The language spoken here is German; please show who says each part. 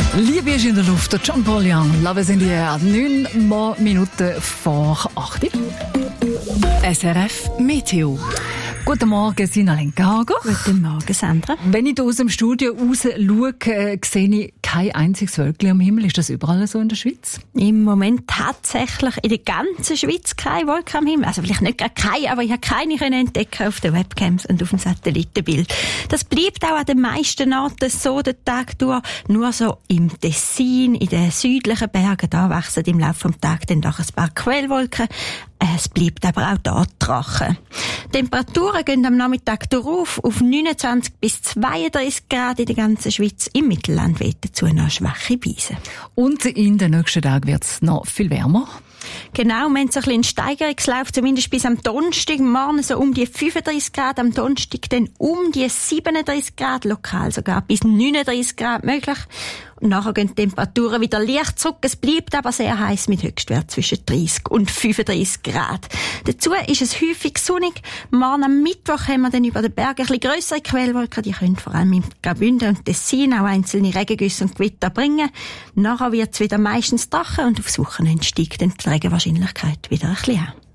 Speaker 1: Liebe ist in der Luft, der John Paul Young, Love is in the Air, 9 Minuten vor 8 Uhr. SRF Meteo. Guten Morgen, Sinalenka Hager.
Speaker 2: Guten Morgen, Sandra.
Speaker 1: Wenn ich hier aus dem Studio raus schaue, sehe ich kein einziges Wölkchen am Himmel. Ist das überall so in der Schweiz?
Speaker 2: Im Moment tatsächlich in der ganzen Schweiz keine Wolke am Himmel. Also vielleicht nicht gar keine, aber ich habe keine entdecken auf den Webcams und auf dem Satellitenbild. Das bleibt auch an den meisten Orten so den Tag durch. Nur so im Tessin, in den südlichen Bergen, da wachsen im Laufe des Tages dann doch ein paar Quellwolken. Es bleibt aber auch dort trocken. Temperaturen gehen am Nachmittag darauf auf 29 bis 32 Grad in der ganzen Schweiz. Im Mittelland weht dazu noch schwache Brise.
Speaker 1: Und in den nächsten Tagen wird es noch viel wärmer.
Speaker 2: Genau, wir haben so ein bisschen einen Steigerungslauf, zumindest bis am Donnerstag, morgen so um die 35 Grad, am Donnerstag dann um die 37 Grad, lokal sogar bis 39 Grad möglich. Und nachher gehen die Temperaturen wieder leicht zurück. Es bleibt aber sehr heiß mit Höchstwert zwischen 30 und 35 Grad. Dazu ist es häufig sonnig. Morgen am Mittwoch haben wir dann über den Bergen ein bisschen grössere Quellwolken. Die können vor allem im Graubünden und Tessin auch einzelne Regengüsse und Gewitter bringen. Nachher wird es wieder meistens trocken und aufs Wochenende steigt dann die Regenwahrscheinlichkeit wieder ein bisschen an.